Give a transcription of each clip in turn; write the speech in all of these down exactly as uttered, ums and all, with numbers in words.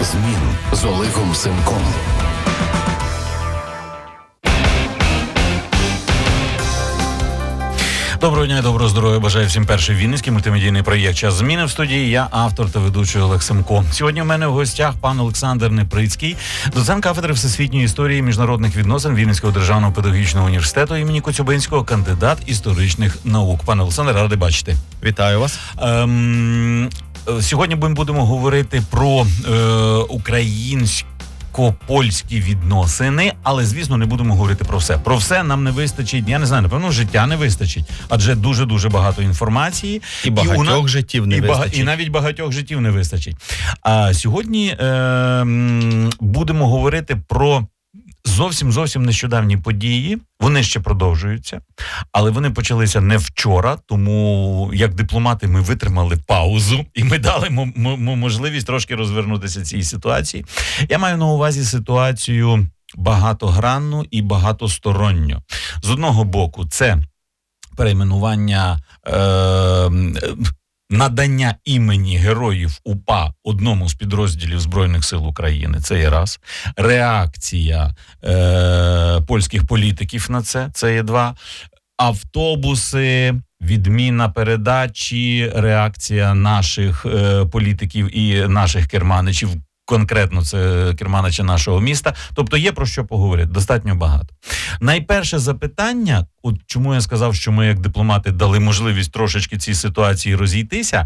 змін з Олегом Семком. Доброго дня, доброго здоров'я. Бажаю всім перший вінницький мультимедійний проєкт «Час зміни». В студії я, автор та ведучий Олег Семко. Сьогодні у мене в гостях пан Олександр Неприцький, доцент кафедри всесвітньої історії і міжнародних відносин Вінницького державного педагогічного університету імені Коцюбинського, кандидат історичних наук. Пане Олександр, радий бачити. Вітаю вас. Ем, сьогодні ми будемо говорити про е, українську польські відносини, але, звісно, не будемо говорити про все. Про все нам не вистачить, я не знаю, напевно, життя не вистачить, адже дуже-дуже багато інформації. І багатьох і у... життів не і вистачить. Бага... І навіть багатьох життів не вистачить. А сьогодні е... будемо говорити про зовсім-зовсім нещодавні події. Вони ще продовжуються, але вони почалися не вчора, тому як дипломати ми витримали паузу і ми дали м- м- можливість трошки розвернутися цій ситуації. Я маю на увазі ситуацію багатогранну і багатосторонню. З одного боку, це перейменування е- надання імені героїв УПА одному з підрозділів Збройних сил України, це є раз. Реакція е, польських політиків на це, це є два. Автобуси, відміна передачі, реакція наших е, політиків і наших керманичів, конкретно це керманича нашого міста. Тобто є про що поговорити, достатньо багато. Найперше запитання, от чому я сказав, що ми як дипломати дали можливість трошечки цій ситуації розійтися,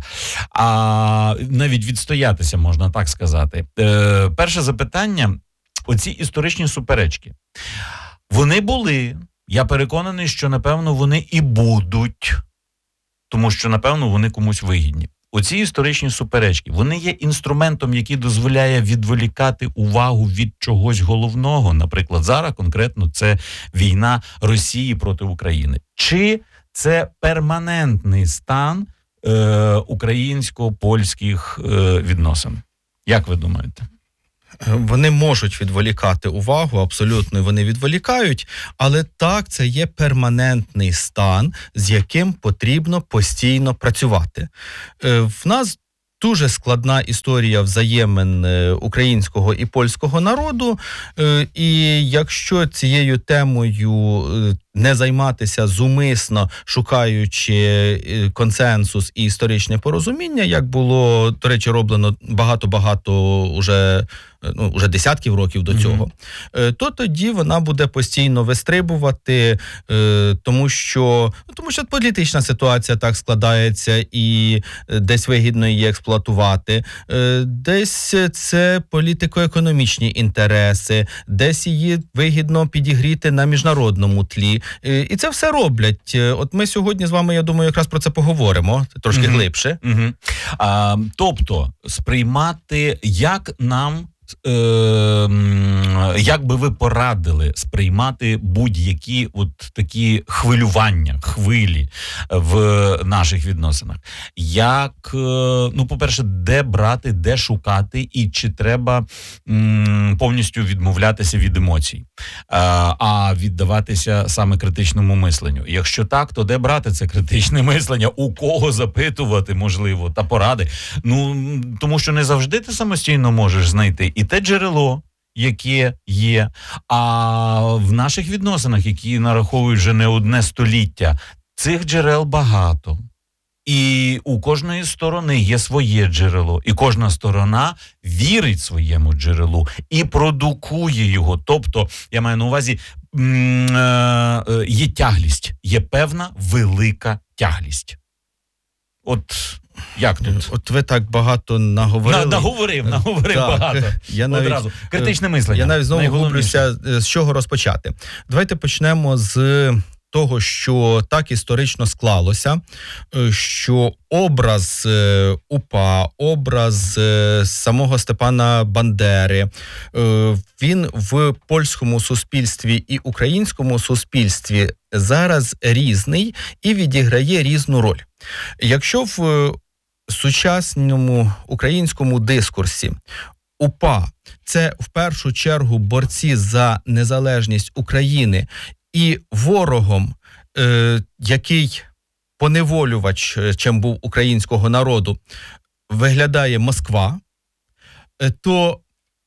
а навіть відстоятися, можна так сказати. Е, перше запитання, оці історичні суперечки. Вони були, я переконаний, що напевно вони і будуть, тому що напевно вони комусь вигідні. Оці історичні суперечки, вони є інструментом, який дозволяє відволікати увагу від чогось головного. Наприклад, зараз конкретно це війна Росії проти України. Чи це перманентний стан е, українсько-польських е, відносин? Як ви думаєте? Вони можуть відволікати увагу, абсолютно вони відволікають, але так, це є перманентний стан, з яким потрібно постійно працювати. В нас дуже складна історія взаємин українського і польського народу, і якщо цією темою не займатися зумисно, шукаючи консенсус і історичне порозуміння, як було, до речі, роблено багато-багато уже, ну, уже десятків років до цього, mm-hmm. то тоді вона буде постійно вистрибувати, тому що, тому що політична ситуація так складається і десь вигідно її експлуатувати, десь це політико-економічні інтереси, десь її вигідно підігріти на міжнародному тлі. І це все роблять. От ми сьогодні з вами, я думаю, якраз про це поговоримо, трошки mm-hmm. глибше. Mm-hmm. А, тобто, сприймати, як нам, е, як би ви порадили сприймати будь-які от такі хвилювання, хвилі в наших відносинах? Як, ну, по-перше, де брати, де шукати і чи треба м, повністю відмовлятися від емоцій, а, а віддаватися саме критичному мисленню? Якщо так, то де брати це критичне мислення? У кого запитувати, можливо, та поради? Ну, тому що не завжди ти самостійно можеш знайти і те джерело, яке є, а в наших відносинах, які нараховують вже не одне століття, цих джерел багато. І у кожної сторони є своє джерело, і кожна сторона вірить своєму джерелу і продукує його. Тобто, я маю на увазі, є тяглість, є певна велика тяглість. От як тут? От ви так багато наговорили. На, наговорив, наговорив так, багато. Я навіть, одразу. Критичне мислення. Я навіть знову гублюся, з чого розпочати. Давайте почнемо з того, що так історично склалося, що образ УПА, образ самого Степана Бандери, він в польському суспільстві і українському суспільстві зараз різний і відіграє різну роль. Якщо в сучасному українському дискурсі УПА – це в першу чергу борці за незалежність України, і ворогом, е, який поневолювач, чим був українського народу, виглядає Москва, то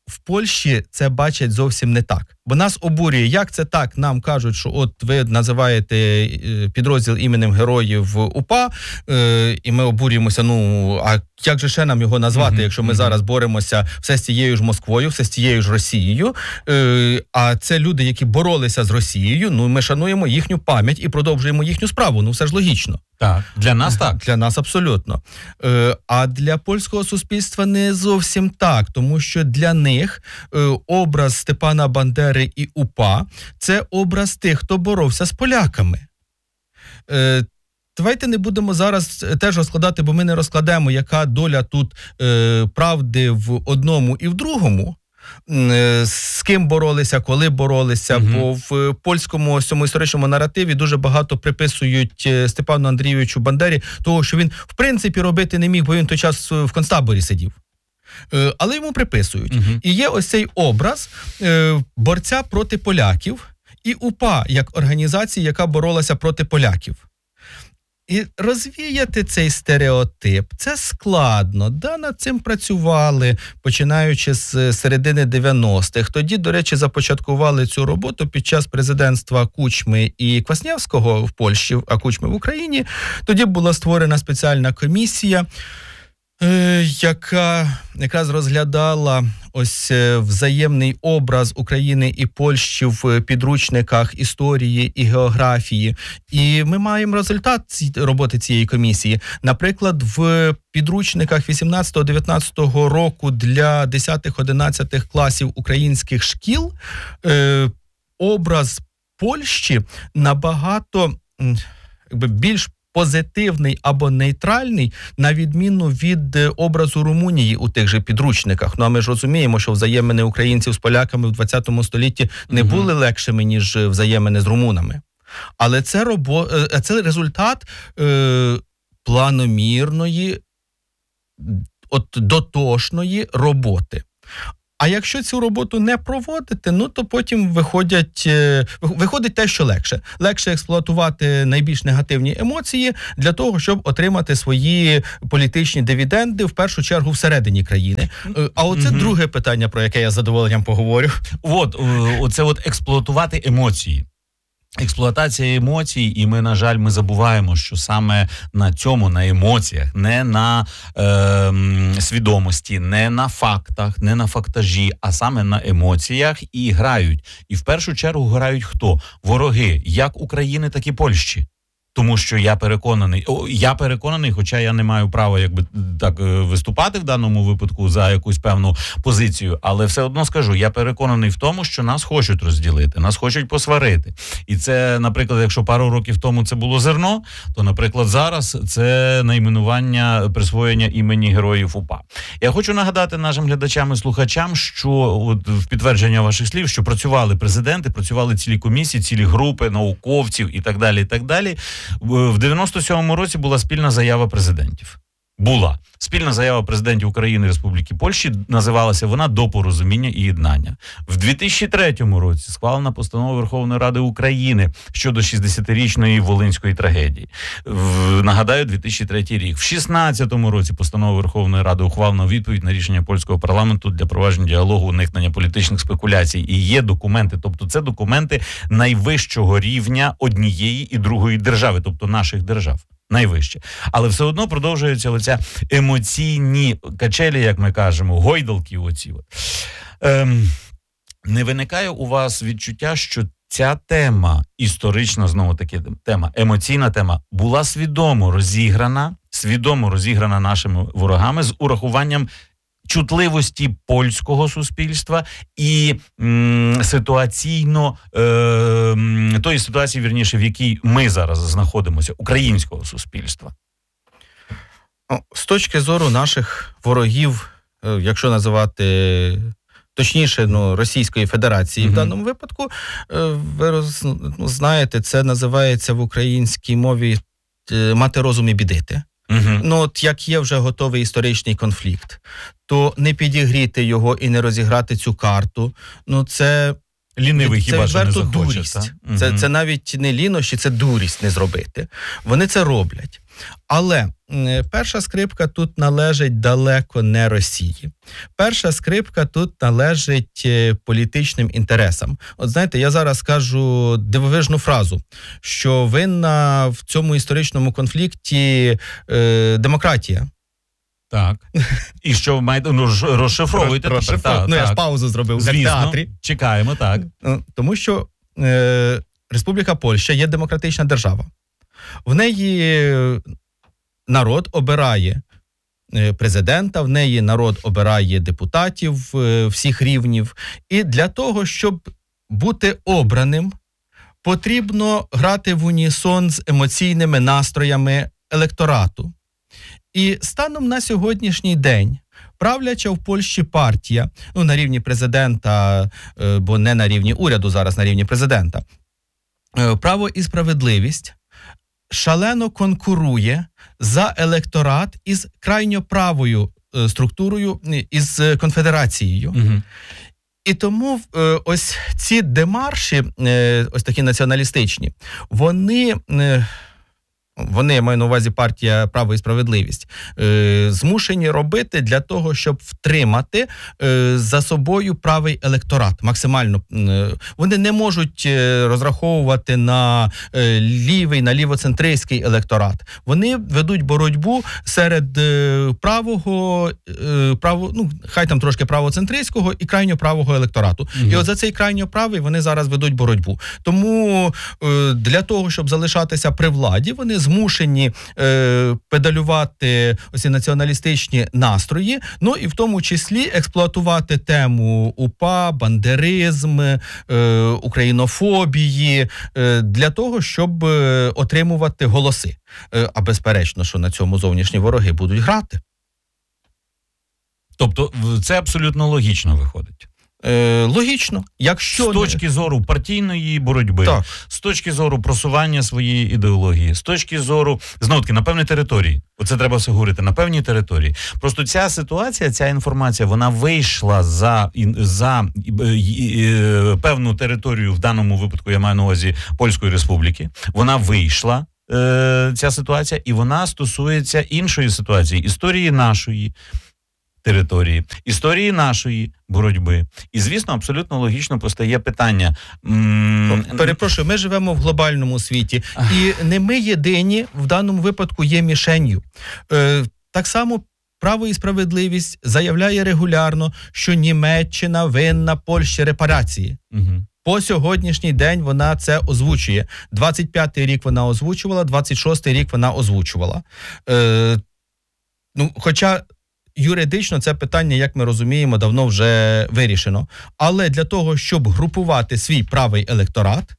в Польщі це бачать зовсім не так. Бо нас обурює, як це так, нам кажуть, що от ви називаєте підрозділ іменем героїв УПА, е, і ми обурюємося, ну, а як же ще нам його назвати, mm-hmm. якщо ми mm-hmm. зараз боремося все з тією ж Москвою, все з тією ж Росією, е, а це люди, які боролися з Росією, ну, ми шануємо їхню пам'ять і продовжуємо їхню справу, ну, все ж логічно. Так, для нас так. Для нас абсолютно. Е, а для польського суспільства не зовсім так, тому що для них е, образ Степана Бандери і УПА – це образ тих, хто боровся з поляками. Е, Давайте не будемо зараз теж розкладати, бо ми не розкладемо, яка доля тут е, правди в одному і в другому. З ким боролися, коли боролися, угу. бо в польському цьому історичному наративі дуже багато приписують Степану Андрійовичу Бандері того, що він в принципі робити не міг, бо він в той час в концтаборі сидів. Але йому приписують. Угу. І є ось цей образ борця проти поляків і УПА як організації, яка боролася проти поляків. І розвіяти цей стереотип – це складно. Да, над цим працювали, починаючи з середини дев'яностих. Тоді, до речі, започаткували цю роботу під час президентства Кучми і Квасневського в Польщі, а Кучми в Україні. Тоді була створена спеціальна комісія, яка якраз розглядала ось взаємний образ України і Польщі в підручниках історії і географії. І ми маємо результат роботи цієї комісії. Наприклад, в підручниках вісімнадцятого-дев'ятнадцятого року для десятих-одинадцятих класів українських шкіл е, образ Польщі набагато якби, більш позитивний або нейтральний, на відміну від образу Румунії у тих же підручниках. Ну, а ми ж розуміємо, що взаємини українців з поляками в двадцятому столітті не угу. були легшими, ніж взаємини з румунами. Але це, робо... це результат е... планомірної, от дотошної роботи. А якщо цю роботу не проводити, ну то потім виходять, виходить те, що легше. Легше експлуатувати найбільш негативні емоції для того, щоб отримати свої політичні дивіденди, в першу чергу, всередині країни. А оце mm-hmm. друге питання, про яке я з задоволенням поговорю. От, оце от експлуатувати емоції. Експлуатація емоцій, і ми, на жаль, ми забуваємо, що саме на цьому, на емоціях, не на е, свідомості, не на фактах, не на фактажі, а саме на емоціях і грають. І в першу чергу грають хто? Вороги, як України, так і Польщі. Тому що я переконаний, о, я переконаний, хоча я не маю права якби так виступати в даному випадку за якусь певну позицію, але все одно скажу, я переконаний в тому, що нас хочуть розділити, нас хочуть посварити. І це, наприклад, якщо пару років тому це було зерно, то, наприклад, зараз це найменування, присвоєння імені героїв УПА. Я хочу нагадати нашим глядачам і слухачам, що от, в підтвердження ваших слів, що працювали президенти, працювали цілі комісії, цілі групи науковців і так далі, і так далі. В дев'яносто сьомому році була спільна заява президентів. Була. Спільна заява президентів України і Республіки Польщі, називалася вона «До порозуміння і єднання». В дві тисячі третьому році схвалена постанова Верховної Ради України щодо шістдесятирічної Волинської трагедії. В, нагадаю, дві тисячі третій рік. В шістнадцятому році постанова Верховної Ради ухвалена у відповідь на рішення польського парламенту для провадження діалогу, уникнення політичних спекуляцій. І є документи, тобто це документи найвищого рівня однієї і другої держави, тобто наших держав. Найвище. Але все одно продовжується оця емоційні качелі, як ми кажемо, гойдалки оці. Ем, не виникає у вас відчуття, що ця тема, історична, знову-таки тема, емоційна тема, була свідомо розіграна, свідомо розіграна нашими ворогами з урахуванням чутливості польського суспільства і м, ситуаційно е, м, тої ситуації, вірніше, в якій ми зараз знаходимося, українського суспільства? З точки зору наших ворогів, якщо називати точніше, ну, Російської Федерації mm-hmm. в даному випадку, ви роз, ну, знаєте, це називається в українській мові «мати розум і бідити». Uh-huh. Ну, от як є вже готовий історичний конфлікт, то не підігріти його і не розіграти цю карту, ну це Лінивий це хіба що не відверто захоче. дурість. Та? Це, Мгм. це навіть не лінощі, це дурість не зробити. Вони це роблять. Але м, перша скрипка тут належить далеко не Росії. Перша скрипка тут належить е, політичним інтересам. От знаєте, я зараз скажу дивовижну фразу, що винна в цьому історичному конфлікті е, демократія. Так. І що ви маєте, ну, ж- розшифровуйте. тепер. Розшифров- Так, ну, я ж так. паузу зробив, як в Звісно, театрі. чекаємо, так. Ну, Тому що е, Республіка Польща є демократична держава. В неї народ обирає е, президента, в неї народ обирає депутатів е, всіх рівнів. І для того, щоб бути обраним, потрібно грати в унісон з емоційними настроями електорату. І станом на сьогоднішній день правляча в Польщі партія, ну на рівні президента, е, бо не на рівні уряду, зараз на рівні президента, е, «Право і справедливість» шалено конкурує за електорат із крайньо правою е, структурою, е, із е, конфедерацією. Угу. І тому е, ось ці демарші, е, ось такі націоналістичні, вони, е, вони, я маю на увазі партія «Право і справедливість», е, змушені робити для того, щоб втримати е, за собою правий електорат максимально. Е, вони не можуть е, розраховувати на е, лівий, на лівоцентристський електорат. Вони ведуть боротьбу серед е, правого, е, право, ну, хай там трошки правоцентристського і крайньо правого електорату. Мгм. І от за цей крайньо правий вони зараз ведуть боротьбу. Тому е, для того, щоб залишатися при владі, вони змушені е, педалювати оці націоналістичні настрої, ну і в тому числі експлуатувати тему УПА, бандеризм, е, українофобії е, для того, щоб е, отримувати голоси. Е, а безперечно, що на цьому зовнішні вороги будуть грати. Тобто в- це абсолютно логічно виходить. Е, логічно. Якщо З не- точки зору партійної боротьби, Так. з точки зору просування своєї ідеології, з точки зору, знову таки, на певній території. Оце треба все говорити, на певній території. Просто ця ситуація, ця інформація, вона вийшла за, ін- за е, е, певну територію, в даному випадку я маю на увазі Польської Республіки. Вона вийшла, е, ця ситуація, і вона стосується іншої ситуації, історії нашої території, історії нашої боротьби. І, звісно, абсолютно логічно постає питання. м, Перепрошую, ми живемо в глобальному світі, і не ми єдині в даному випадку є мішенью. Е, так само «Право і справедливість» заявляє регулярно, що Німеччина винна Польщі репарації. Мгм. По сьогоднішній день вона це озвучує. двадцять п'ятий рік вона озвучувала, двадцять шостий рік вона озвучувала. Е, ну, хоча юридично це питання, як ми розуміємо, давно вже вирішено. Але для того, щоб групувати свій правий електорат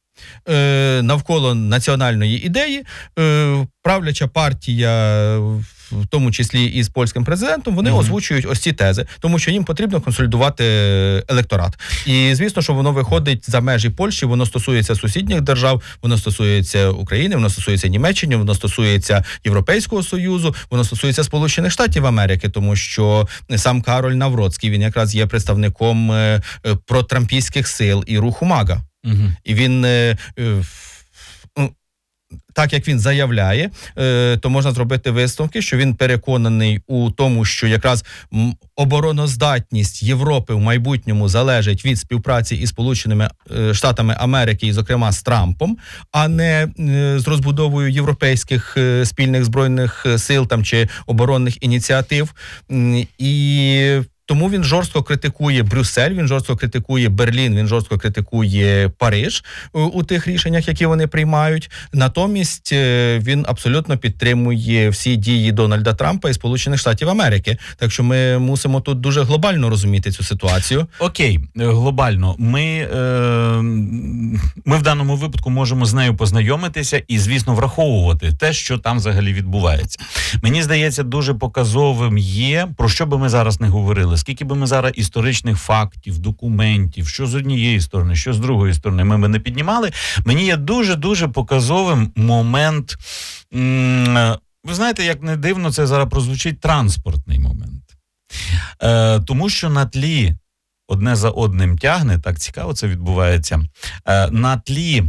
е, навколо національної ідеї, е, правляча партія, в тому числі і з польським президентом, вони Мгм. озвучують ось ці тези, тому що їм потрібно консолідувати електорат. І звісно, що воно виходить за межі Польщі, воно стосується сусідніх держав, воно стосується України, воно стосується Німеччини, воно стосується Європейського Союзу, воно стосується Сполучених Штатів Америки, тому що сам Кароль Навроцький, він якраз є представником е, е, протрампійських сил і руху МАГА. Мгм. І він, е, е, ну, так як він заявляє, е, то можна зробити висновки, що він переконаний у тому, що якраз м, обороноздатність Європи в майбутньому залежить від співпраці із Сполученими е, Штатами Америки, і, зокрема, з Трампом, а не е, з розбудовою європейських е, спільних збройних е, сил там чи оборонних ініціатив. М, І тому він жорстко критикує Брюссель, він жорстко критикує Берлін, він жорстко критикує Париж у, у тих рішеннях, які вони приймають. Натомість е, він абсолютно підтримує всі дії Дональда Трампа і Сполучених Штатів Америки. Так що ми мусимо тут дуже глобально розуміти цю ситуацію. Окей, е, глобально. Ми, е, ми в даному випадку можемо з нею познайомитися і, звісно, враховувати те, що там взагалі відбувається. Мені здається, дуже показовим є, про що би ми зараз не говорили, скільки би ми зараз історичних фактів, документів, що з однієї сторони, що з другої сторони, ми би не піднімали. Мені є дуже-дуже показовим момент, м, ви знаєте, як не дивно це зараз прозвучить, транспортний момент. Е, тому що на тлі одне за одним тягне, так цікаво це відбувається, на тлі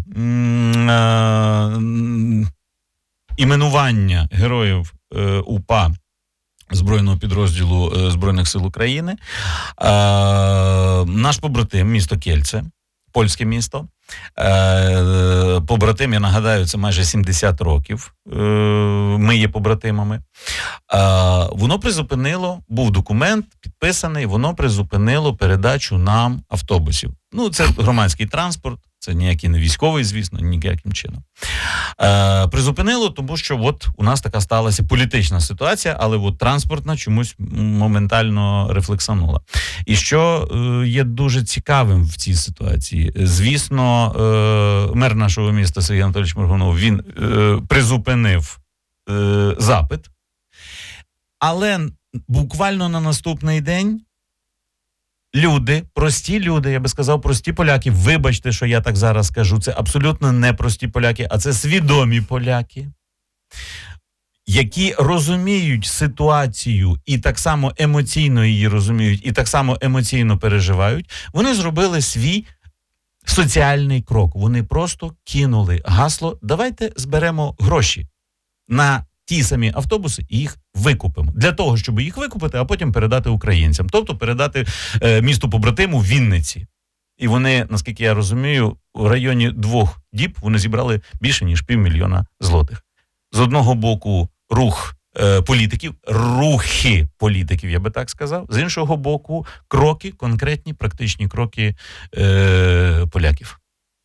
іменування героїв УПА збройного підрозділу Збройних сил України. Наш побратим, місто Кельце, польське місто, побратим, я нагадаю, це майже сімдесят років, ми є побратимами. Воно призупинило, був документ підписаний, воно призупинило передачу нам автобусів. Ну, це громадський транспорт, це ніякий не військовий, звісно, ніяким чином. Е, призупинило, тому що от у нас така сталася політична ситуація, але от транспортна чомусь моментально рефлексанула. І що е, є дуже цікавим в цій ситуації, звісно, е, мер нашого міста Сергій Анатолійович Моргунов, він е, призупинив е, запит, але буквально на наступний день люди, прості люди, я би сказав, прості поляки, вибачте, що я так зараз скажу, це абсолютно не прості поляки, а це свідомі поляки, які розуміють ситуацію і так само емоційно її розуміють, і так само емоційно переживають, вони зробили свій соціальний крок. Вони просто кинули гасло «давайте зберемо гроші на ті самі автобуси і їх викупимо. Для того, щоб їх викупити, а потім передати українцям. Тобто передати е, місту побратиму Вінниці. І вони, наскільки я розумію, в районі двох діб вони зібрали більше, ніж півмільйона злотих. З одного боку рух е, політиків, рухи політиків, я би так сказав. З іншого боку, кроки, конкретні, практичні кроки е, поляків.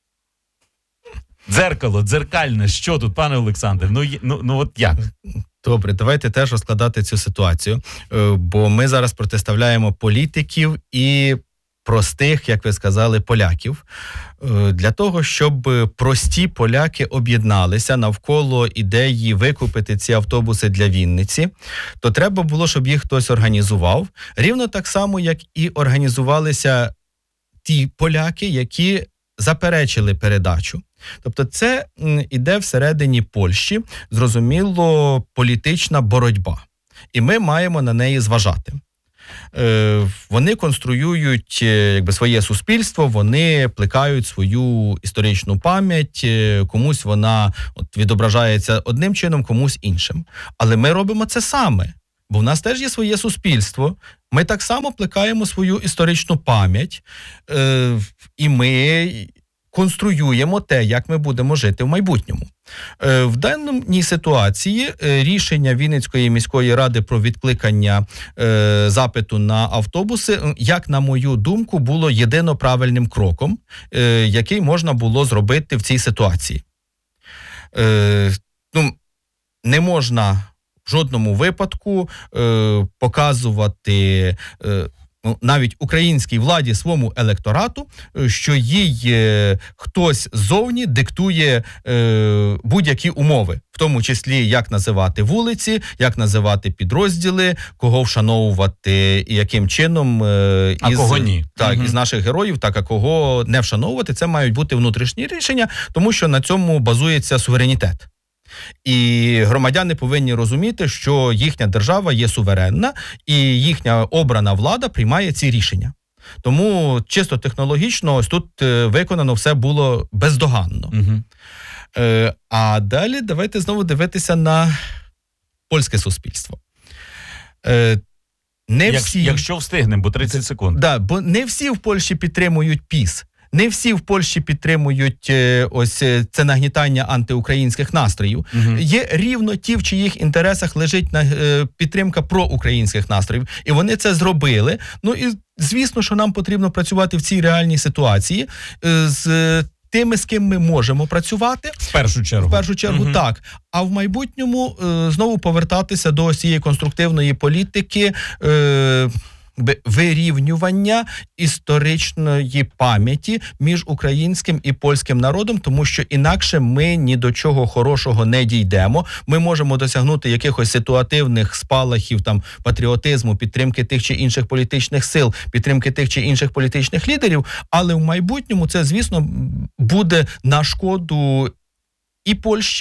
Дзеркало, дзеркальне, що тут, пане Олександре? Ну, ну, ну от як? Добре, давайте теж розкладати цю ситуацію, бо ми зараз протиставляємо політиків і простих, як ви сказали, поляків. Для того, щоб прості поляки об'єдналися навколо ідеї викупити ці автобуси для Вінниці, то треба було, щоб їх хтось організував. Рівно так само, як і організувалися ті поляки, які заперечили передачу. Тобто це іде всередині Польщі, зрозуміло, політична боротьба. І ми маємо на неї зважати. Е, вони конструюють якби, своє суспільство, вони плекають свою історичну пам'ять, комусь вона от, відображається одним чином, комусь іншим. Але ми робимо це саме, бо в нас теж є своє суспільство, ми так само плекаємо свою історичну пам'ять, е, і ми конструюємо те, як ми будемо жити в майбутньому. Е, в даній ситуації е, рішення Вінницької міської ради про відкликання е, запиту на автобуси, як на мою думку, було єдино правильним кроком, е, який можна було зробити в цій ситуації. Е, ну, не можна в жодному випадку е, показувати е, навіть українській владі, своєму електорату, що їй е, хтось ззовні диктує е, будь-які умови, в тому числі, як називати вулиці, як називати підрозділи, кого вшановувати і яким чином е, а із, кого ні. Так, угу. із наших героїв, так, а кого не вшановувати. Це мають бути внутрішні рішення, тому що на цьому базується суверенітет. І громадяни повинні розуміти, що їхня держава є суверенна, і їхня обрана влада приймає ці рішення. Тому чисто технологічно ось тут е, виконано все було бездоганно. Угу. Е, а далі давайте знову дивитися на польське суспільство. Е, не Як, всі... Якщо встигнемо, бо тридцять секунд. Да, бо не всі в Польщі підтримують ПІС. Не всі в Польщі підтримують е, ось це нагнітання антиукраїнських настроїв. Угу. Є рівно ті, в чиїх інтересах лежить на, е, підтримка проукраїнських настроїв. І вони це зробили. Ну і звісно, що нам потрібно працювати в цій реальній ситуації е, з е, тими, з ким ми можемо працювати. В першу чергу. В першу чергу, угу. так. А в майбутньому е, знову повертатися до цієї конструктивної політики, е, вирівнювання історичної пам'яті між українським і польським народом, тому що інакше ми ні до чого хорошого не дійдемо. Ми можемо досягнути якихось ситуативних спалахів там патріотизму, підтримки тих чи інших політичних сил, підтримки тих чи інших політичних лідерів, але в майбутньому це, звісно, буде на шкоду і Польщі,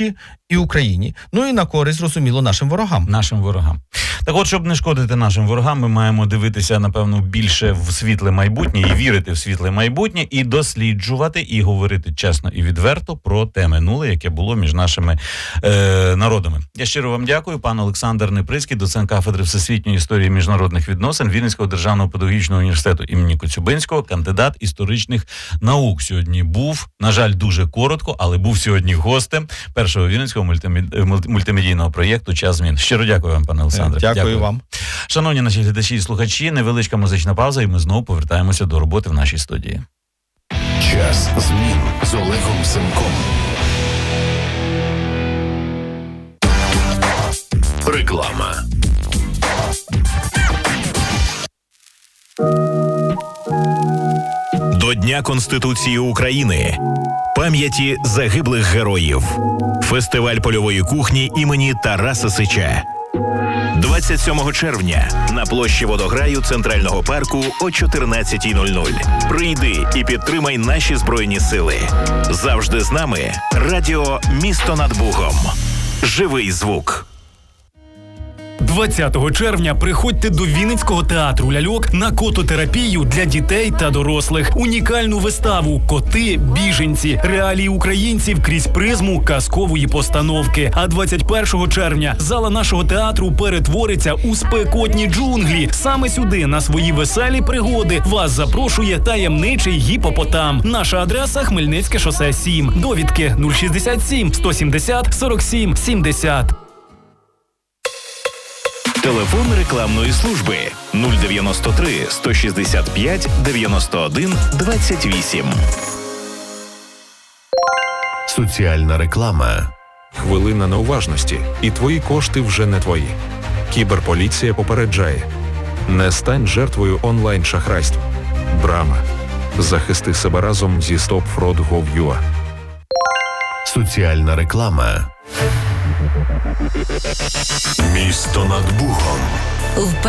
і Україні, ну і на користь, зрозуміло, нашим ворогам. Нашим ворогам. Так от, щоб не шкодити нашим ворогам, ми маємо дивитися, напевно, більше в світле майбутнє і вірити в світле майбутнє, і досліджувати, і говорити чесно і відверто про те минуле, яке було між нашими е, народами. Я щиро вам дякую. Пан Олександр Неприцький, доцент кафедри всесвітньої історії і міжнародних відносин Вінницького державного педагогічного університету імені Коцюбинського, кандидат історичних наук. Сьогодні був, на жаль, дуже коротко, але був сьогодні гостем першого Вінницького мультимед... мультимедійного проєкту «Час змін». Щиро дякую вам, пане Олександре. Дякую, дякую вам. Шановні наші глядачі і слухачі, невеличка музична пауза, і ми знову повертаємося до роботи в нашій студії. Час змін з Олегом Семком. Реклама. До Дня Конституції України. Пам'яті загиблих героїв. Фестиваль польової кухні імені Тараса Сича. двадцять сьомого червня на площі Водограю Центрального парку о чотирнадцятій нуль нуль. Прийди і підтримай наші Збройні Сили. Завжди з нами радіо «Місто над Бугом». Живий звук. двадцятого червня приходьте до Вінницького театру ляльок на кототерапію для дітей та дорослих. Унікальну виставу «Коти. Біженці. Реалії українців крізь призму казкової постановки». А двадцять першого червня зала нашого театру перетвориться у спекотні джунглі. Саме сюди на свої веселі пригоди вас запрошує таємничий гіпопотам. Наша адреса – Хмельницьке шосе сім. Довідки нуль шістдесят сім сто сімдесят сорок сім сімдесят. Телефон рекламної служби нуль дев'яносто три сто шістдесят п'ять дев'яносто один двадцять вісім. Соціальна реклама. Хвилина неуважності, і твої кошти вже не твої. Кіберполіція попереджає. Не стань жертвою онлайн-шахрайств. Брама. Захисти себе разом зі стоп фрод крапка гов крапка ю а. Соціальна реклама. Місто над Богом.